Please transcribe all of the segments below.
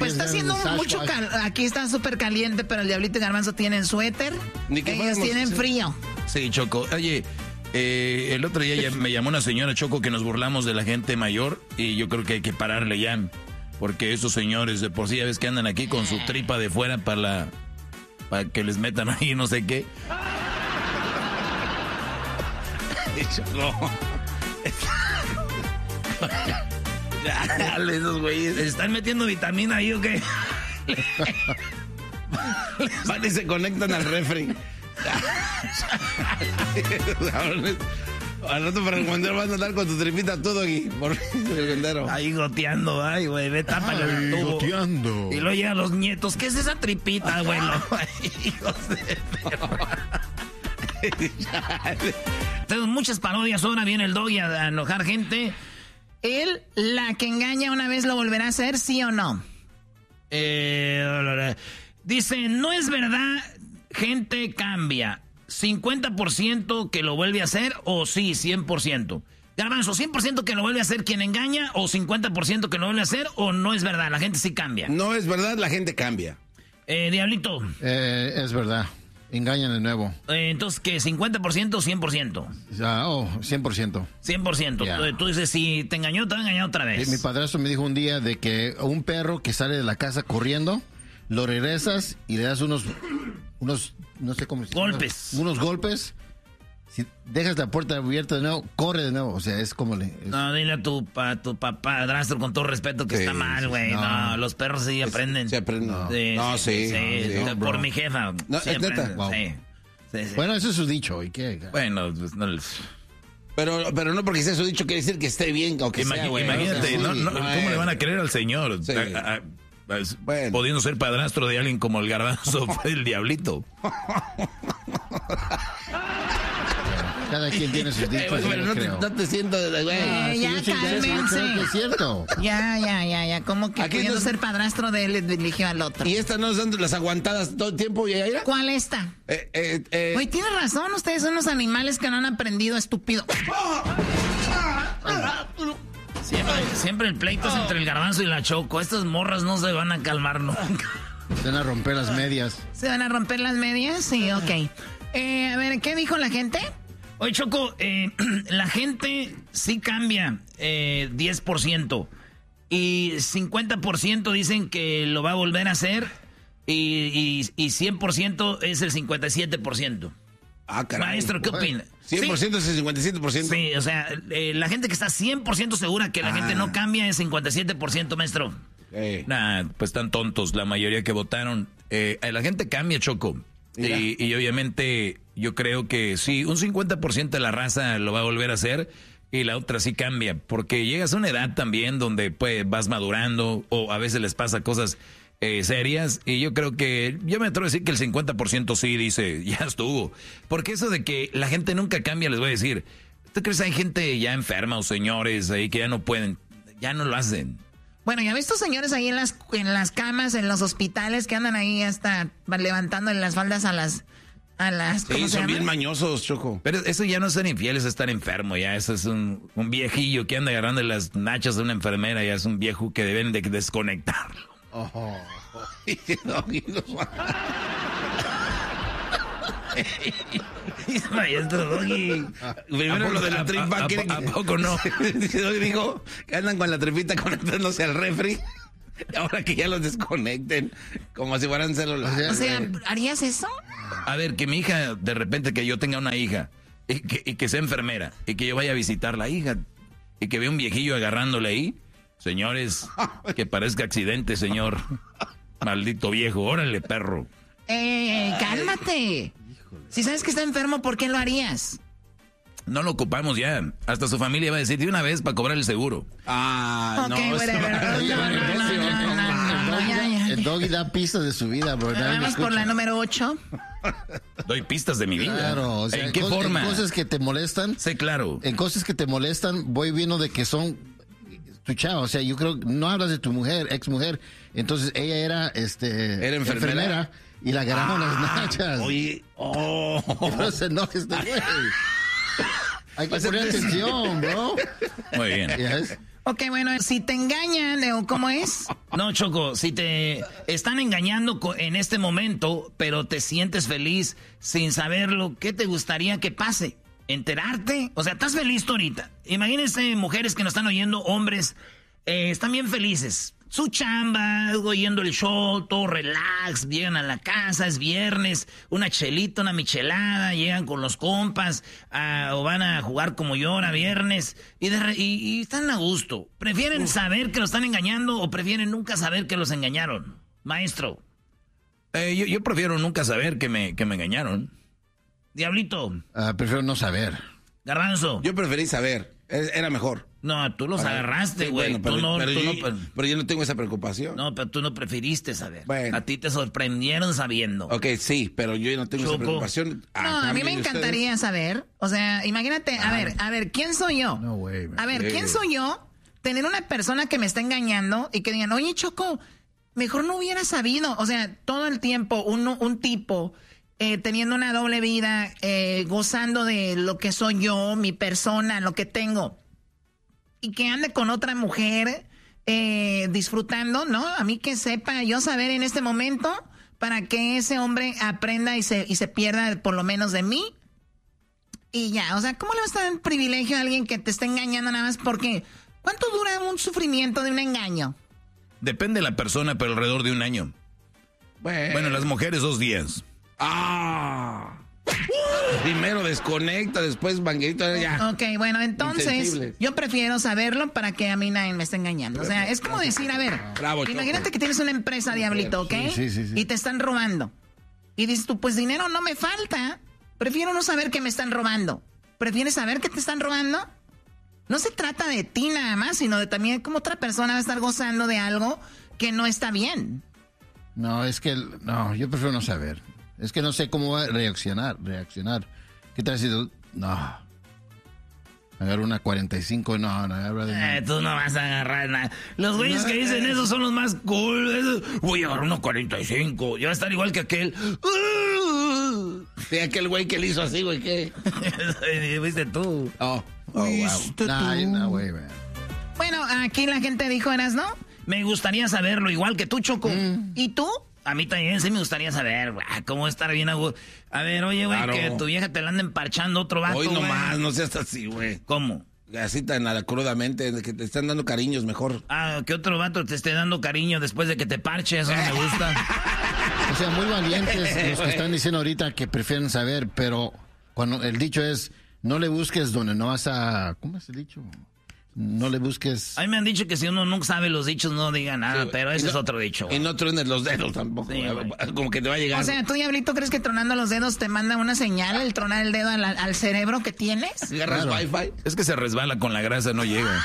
está haciendo mucho calor. Aquí está súper caliente, pero el Diablito y Garbanzo tienen suéter. Ellos tienen frío. Sí, Choco. Oye, el otro día me llamó una señora, Choco, que nos burlamos de la gente mayor y yo creo que hay que pararle ya. Porque esos señores de por sí ya ves que andan aquí con su tripa de fuera para que les metan ahí no sé qué. Choco. Dale, esos güeyes. ¿Están metiendo vitamina ahí o qué? Van y se conectan al refri. Al rato para el guandero vas a andar con tu tripita todo aquí. Por el guandero. Ahí goteando, ay, güey. Ve, tápale el tubo. Goteando. Y luego llegan los nietos. ¿Qué es esa tripita, güey? Hijos de perra. Tenemos muchas parodias. Ahora viene el Doggy a enojar gente. Él, la que engaña una vez, ¿lo volverá a hacer, sí o no? Dice, no es verdad, gente cambia. 50% que lo vuelve a hacer o sí, 100%. Garbanzo, 100% que lo vuelve a hacer quien engaña o 50% que lo vuelve a hacer o no es verdad, la gente sí cambia. No es verdad, la gente cambia. Diablito. Es verdad. Engañan de nuevo. Entonces, ¿qué? ¿50% o 100%? 100%. 100%. Yeah. Tú dices, si te engañó, te va a engañar otra vez. Mi padrastro me dijo un día de que un perro que sale de la casa corriendo, lo regresas y le das unos no sé cómo se llama. Golpes. Unos golpes. Si dejas la puerta abierta de nuevo, corre de nuevo. O sea, es como No, dile a tu padrastro con todo respeto que está mal, güey. No, los perros sí aprenden. Sí aprenden. Sí, por mi jefa. No, sí, es neta. Wow. Sí. Bueno, eso es su dicho. ¿Y qué? Bueno, pues no. Pero no porque sea su dicho quiere decir que esté bien o que sea, güey. Imagínate, ¿cómo le van a creer al señor? Sí. Bueno. Pudiendo ser padrastro de alguien como el Garbanzo fue el Diablito. Cada quien tiene sus dichos. No te siento, güey. Ya, cálmense. Es cierto. Ya. ¿Cómo que queriendo ser padrastro de él eligió al otro? ¿Y esta no dando las aguantadas todo el tiempo, Yaira? ¿Cuál esta? Oye, tienes razón. Ustedes son unos animales que no han aprendido, estúpido. Siempre el pleito es entre el Garbanzo y la Choco. Estas morras no se van a calmar nunca. Se van a romper las medias. ¿Se van a romper las medias? Sí, ok. A ver, ¿qué dijo la gente? Oye, Choco, la gente sí cambia 10%. Y 50% dicen que lo va a volver a hacer. Y 100% es el 57%. Ah, caray. Maestro, ¿qué opina? 100% ¿sí? Es el 57%. Sí, o sea, la gente que está 100% segura que la gente no cambia es 57%, maestro. Nah, pues están tontos la mayoría que votaron. La gente cambia, Choco. Y obviamente yo creo que sí, un 50% de la raza lo va a volver a hacer y la otra sí cambia. Porque llegas a una edad también donde pues vas madurando o a veces les pasa cosas serias, y yo creo que, yo me atrevo a decir que el 50% sí dice, ya estuvo, porque eso de que la gente nunca cambia, les voy a decir, ¿tú crees que hay gente ya enferma o señores ahí que ya no pueden, ya no lo hacen? Bueno, ya ves estos señores ahí en las camas, en los hospitales, que andan ahí hasta levantando las faldas a las sí, son bien mañosos, Choco. Pero eso ya no es ser infiel, es estar enfermo, ya. Eso es un viejillo que anda agarrando las nachas de una enfermera, ya es un viejo que deben de desconectarlo. Maestro Doggy. Primero lo de la tripa. ¿A poco no? Dijo que andan con la tripita conectándose al refri. Ahora que ya los desconecten, como si fueran celulares. O sea, ¿harías eso? A ver, que mi hija, de repente que yo tenga una hija y que sea enfermera y que yo vaya a visitar la hija y que vea un viejillo agarrándole ahí. Señores, que parezca accidente, señor. Maldito viejo, órale, perro. Cálmate. Si sabes que está enfermo, ¿por qué lo harías? No lo ocupamos ya. Hasta su familia va a decir de una vez para cobrar el seguro. El Doggy da pistas de su vida, bro. Vamos por la número 8. Doy pistas de mi vida. Claro, o sea, ¿en qué forma? En cosas que te molestan. Sí, claro. En cosas que te molestan, voy viendo de que son tu chavo. O sea, yo creo, no hablas de tu mujer, ex mujer. Entonces ella era, ¿Era enfermera? Y la agarraron las nachas. Oye, No se enoje este güey. Hay que poner atención, bro. Muy bien. Yes. Ok, bueno, si te engañan, ¿o cómo es? No, Choco, si te están engañando en este momento, pero te sientes feliz sin saberlo, ¿qué te gustaría que pase? ¿Enterarte? O sea, ¿estás feliz tú ahorita? Imagínense mujeres que nos están oyendo, hombres, están bien felices. Su chamba, oyendo el show, todo relax, llegan a la casa, es viernes, una chelita, una michelada, llegan con los compas, o van a jugar como yo ahora viernes, y están a gusto. ¿Prefieren saber que los están engañando o prefieren nunca saber que los engañaron? Maestro. Yo prefiero nunca saber que me engañaron. Diablito. Prefiero no saber. Garbanzo. Yo preferí saber, era mejor. No, tú los agarraste, güey. Sí, bueno, pero yo no tengo esa preocupación. No, pero tú no preferiste saber. Bueno. A ti te sorprendieron sabiendo. Ok, sí, pero yo no tengo esa preocupación. No, a mí me encantaría saber. O sea, imagínate, a ver, ¿quién soy yo? No, güey. A ver, ¿quién soy yo? Tener una persona que me está engañando y que digan, oye, Choco, mejor no hubiera sabido. O sea, todo el tiempo un tipo teniendo una doble vida, gozando de lo que soy yo, mi persona, lo que tengo. Y que ande con otra mujer disfrutando, ¿no? A mí que sepa yo saber en este momento para que ese hombre aprenda y se pierda por lo menos de mí. Y ya, o sea, ¿cómo le vas a dar un privilegio a alguien que te está engañando nada más porque... ¿Cuánto dura un sufrimiento de un engaño? Depende de la persona, pero alrededor de un año. Bueno, las mujeres 2 días. Primero desconecta, después manguerito, ya. Ok, bueno, entonces yo prefiero saberlo para que a mí nadie me esté engañando. O sea, es como decir, a ver, imagínate que tienes una empresa, Diablito, ¿ok? Sí. Y te están robando. Y dices tú, pues dinero no me falta. Prefiero no saber que me están robando. ¿Prefieres saber que te están robando? No se trata de ti nada más, sino de también cómo otra persona va a estar gozando de algo que no está bien. No, es que... No, yo prefiero no saber. Es que no sé cómo va a reaccionar. ¿Qué tal si... No. Agarro una 45, no, agarro de... Tú no vas a agarrar nada. Los güeyes que dicen eso son los más cool. Voy a agarrar una 45. Ya va a estar igual que aquel. Sí, aquel güey que le hizo así, güey, ¿qué? ¿Viste tú? Oh, wow. No, güey, man. Bueno, aquí la gente dijo, ¿no? Me gustaría saberlo, igual que tú, Choco. ¿Y tú? A mí también sí me gustaría saber, güey, cómo estar bien a gusto. A ver, oye, güey, claro, que tu vieja te la anden parchando otro vato, hoy güey. nomás, no seas así, güey. ¿Cómo? Así tan crudamente, que te están dando cariños mejor. Que otro vato te esté dando cariño después de que te parche, eso no me gusta. O sea, muy valientes los que están diciendo ahorita que prefieren saber, pero cuando el dicho es, no le busques donde no vas a... ¿Cómo es el dicho? No le busques... A mí me han dicho que si uno nunca sabe los dichos no diga nada, sí, pero ese es otro dicho. Y no truenes los dedos tampoco, sí, como que te va a llegar. O sea, ¿tú, Diablito, crees que tronando los dedos te manda una señal, el tronar el dedo al cerebro que tienes? ¿Agarras Wi-Fi? Es que se resbala con la grasa, no llega.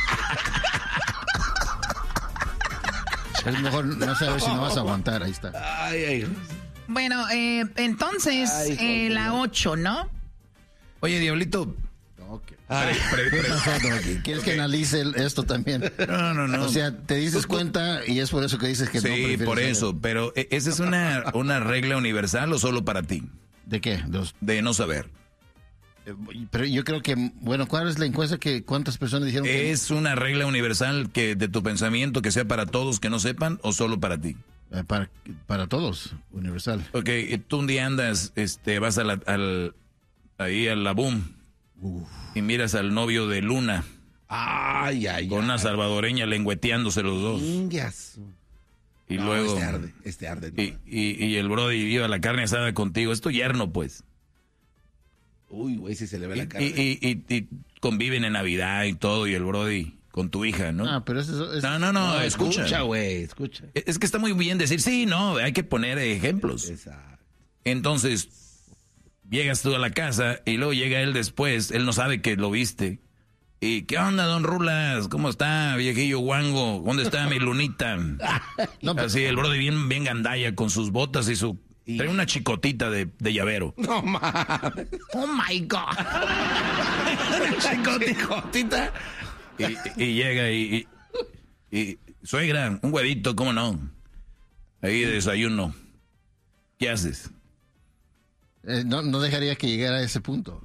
Es mejor no saber si no vas a aguantar, ahí está. Ay. Bueno, entonces, la 8, ¿no? Oye, Diablito... Okay. ¿Quieres que analice esto también? No. O sea, te dices cuenta y es por eso que dices que sí, no prefieres. Sí, por eso. Saber. Pero ¿esa es una regla universal o solo para ti? ¿De qué? De no saber. Pero yo creo que, bueno, ¿cuál es la encuesta que cuántas personas dijeron que es una regla universal que de tu pensamiento que sea para todos que no sepan o solo para ti? Para todos, universal. Ok, tú un día andas, vas ahí a la boom. Y miras al novio de Luna. Con una salvadoreña lengüeteándose los dos. Y luego. Este arde. No. Y el brody iba a la carne asada contigo. Es tu yerno, pues. Uy, güey, si se le ve la carne. Y conviven en Navidad y todo. Y el brody con tu hija, ¿no? Pero eso es... No, escucha. Güey, escucha. Es que está muy bien decir, sí, no, hay que poner ejemplos. Exacto. Entonces. Llegas tú a la casa y luego llega él después, él no sabe que lo viste. ¿Y qué onda, don Rulas? ¿Cómo está, viejillo guango? ¿Dónde está mi lunita? Así, el brody bien gandalla con sus botas y su... Trae una chicotita de llavero. No mames. Oh my God. Una chicotita. Y llega y suegra, un huevito, ¿cómo no? Ahí de desayuno. ¿Qué haces? No dejaría que llegara a ese punto.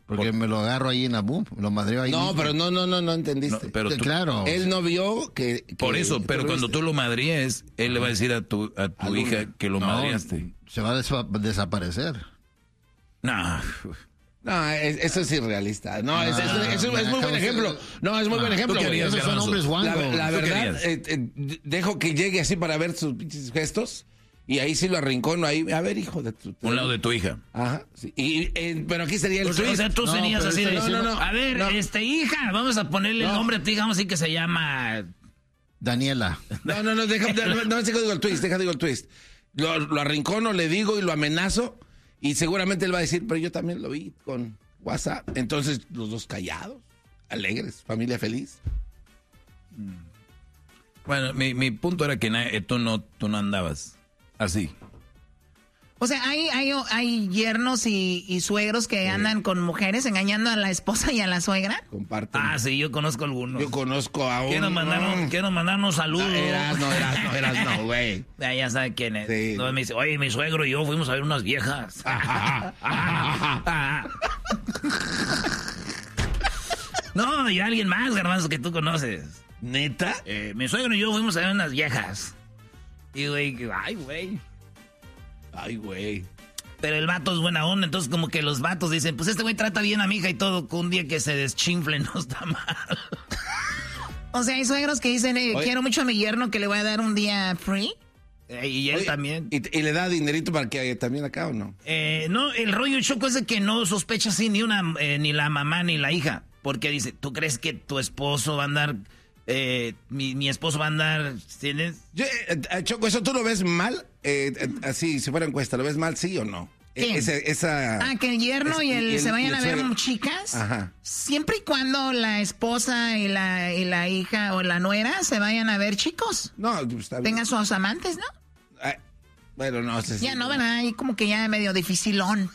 Porque me lo agarro ahí en la boom, me lo madreo ahí. No, mismo. Pero no entendiste. No, pero claro. Él no vio que por eso, pero cuando tú lo madríes, él le va a decir a tu hija que lo madreaste. Se va a desaparecer. No, eso es irrealista. No, es muy buen ejemplo. No, es muy buen ejemplo. Esos son hombres guangos. La verdad, dejo que llegue así para ver sus pinches gestos. Y ahí sí lo arrincono ahí. A ver, hijo de tu... Un lado de tu hija. Ajá. Sí. Pero aquí sería el twist. O sea, tú serías así de... No. A ver, hija, vamos a ponerle el nombre a tu hija. Vamos a decir que se llama... Daniela. No, digo el twist. Lo arrincono, le digo y lo amenazo. Y seguramente él va a decir, pero yo también lo vi con WhatsApp. Entonces, los dos callados, alegres, familia feliz. Bueno, mi punto era que tú no andabas así. O sea, hay yernos y suegros que andan con mujeres engañando a la esposa y a la suegra. Comparten. Ah, sí, yo conozco algunos. Yo conozco a uno. Quiero mandarnos saludos. No, güey. Ya sabe quién es. Sí. Entonces me dice, oye, mi suegro y yo fuimos a ver unas viejas. No, y alguien más, Garbanzo, que tú conoces. ¿Neta? Mi suegro y yo fuimos a ver unas viejas. Y güey, Ay, güey. Pero el vato es buena onda, entonces como que los vatos dicen, pues este güey trata bien a mi hija y todo, con un día que se deschinfle no está mal. O sea, hay suegros que dicen, quiero mucho a mi yerno que le voy a dar un día free. Y él también. ¿Y le da dinerito para que también acá o no? No, el rollo choco es de que no sospecha así ni la mamá ni la hija. Porque dice, ¿tú crees que tu esposo va a andar... mi esposo va a andar... ¿Tienes? Choco, ¿eso tú lo ves mal? Así, si fuera encuesta, ¿lo ves mal, sí o no? ¿Quién? Que el yerno y se vayan a ver chicas. Ajá. Siempre y cuando la esposa y la hija o la nuera se vayan a ver chicos. No, está bien. Tengan sus amantes, ¿no? Bueno, no sé. Ya no, ¿verdad? Ahí como que ya medio dificilón.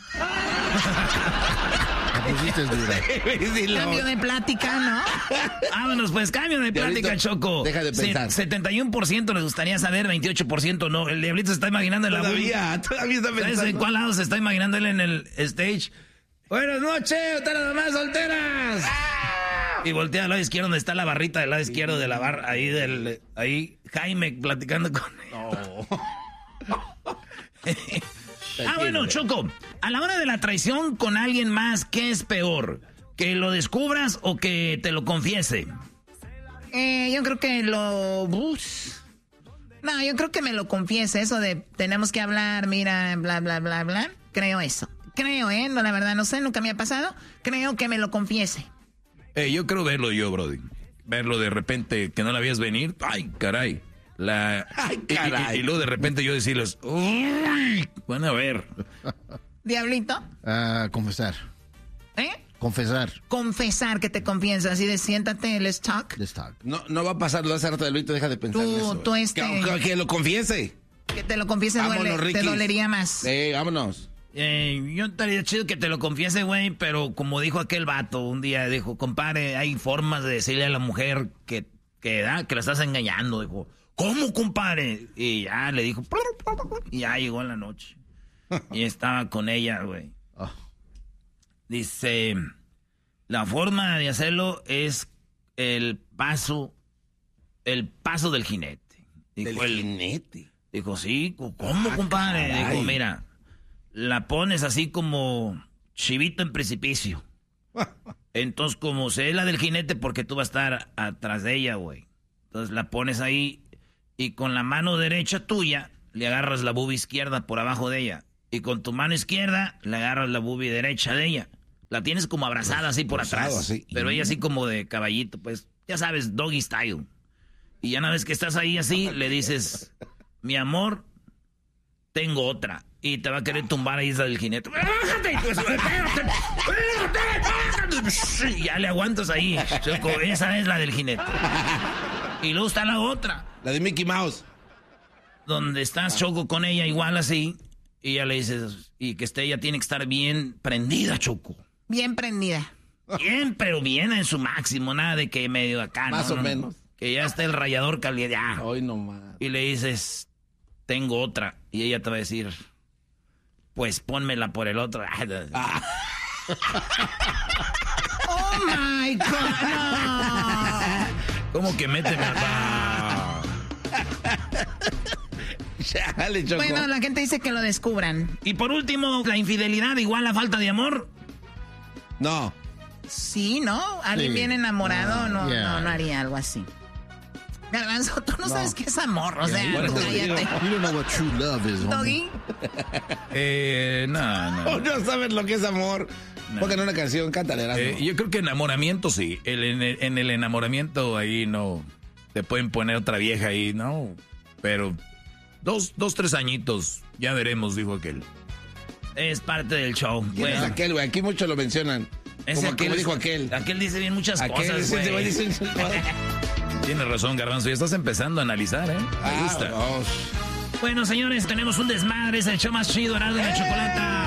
Cambio de plática, ¿no? Vámonos, pues, cambio de plática, Choco. Deja de pensar. 71% les gustaría saber, 28% no. El diablito se está imaginando en la Todavía está pensando. ¿Sabes en cuál lado se está imaginando él en el stage? Buenas noches, ustedes las mamás solteras. Y voltea al lado izquierdo donde está la barrita del lado izquierdo de la barra. Ahí Jaime platicando con él. No. Bueno, Choco, a la hora de la traición con alguien más, ¿qué es peor? ¿Que lo descubras o que te lo confiese? Yo creo que yo creo que me lo confiese. Eso de tenemos que hablar, mira, bla, bla, bla, bla. Creo eso. No, la verdad, no sé, nunca me ha pasado. Creo que me lo confiese. Yo creo verlo Brody. Verlo de repente que no la veías venir. ¡Ay, caray! Y luego de repente yo decirles, uy, van a ver. ¿Diablito? Confesar. ¿Eh? Confesar Que te confiesa, así de siéntate, let's talk. No va a pasar, lo hace rato Diablito, deja de pensar en eso. Que lo confiese. Que te lo confiese, te dolería más. Vámonos. Yo estaría chido que te lo confiese, güey, pero como dijo aquel vato un día, dijo, compadre, hay formas de decirle a la mujer que la estás engañando, dijo. ¿Cómo, compadre? Y ya le dijo, y ya llegó en la noche. Y estaba con ella, güey. Dice, la forma de hacerlo es el paso del jinete. Dijo, ¿Del jinete? Dijo, sí, ¿cómo, compadre? Caray. Dijo, mira, la pones así como chivito en precipicio. Entonces, como se es la del jinete, porque tú vas a estar atrás de ella, güey. Entonces la pones ahí y con la mano derecha tuya le agarras la boobie izquierda por abajo de ella. Y con tu mano izquierda le agarras la boobie derecha de ella. La tienes como abrazada así por atrás. Así. Pero ella así como de caballito, pues, ya sabes, doggy style. Y ya una vez que estás ahí así, le dices, mi amor, tengo otra. Y te va a querer tumbar ahí esa del jinete. ¡Bájate! Y ya le aguantas ahí. Esa es la del jinete. Y luego está la otra. La de Mickey Mouse. Donde estás, Choco, con ella igual así. Y ya le dices, y que ella tiene que estar bien prendida, Choco. Bien prendida. Bien, pero bien en su máximo. Nada de que medio acá. Más o menos. Que ya está el rallador caliente. Hoy nomás. Y le dices, tengo otra. Y ella te va a decir, pues pónmela por el otro. Oh my God. No. ¿Cómo que méteme a... Chale, Choco. Bueno, la gente dice que lo descubran. Y por último, la infidelidad igual a falta de amor. No. Sí, ¿no? ¿Alguien bien enamorado no haría algo así? Garbanzo, tú no sabes qué es amor, o sea, cállate. You don't know what true love is, Doggy. No. No sabes lo que es amor. Pongan una canción, cántale. Yo creo que enamoramiento sí. En el enamoramiento ahí no. Te pueden poner otra vieja ahí, ¿no? Pero 3 añitos, ya veremos, dijo aquel. Es parte del show. ¿Quién es aquel, güey? Aquí muchos lo mencionan. Como dijo aquel. Aquel dice bien muchas cosas, güey. Tienes razón, Garbanzo. Ya estás empezando a analizar, ¿eh? Me gusta. Bueno, señores, tenemos un desmadre. Es el show más chido, Erasmo y la Chocolata.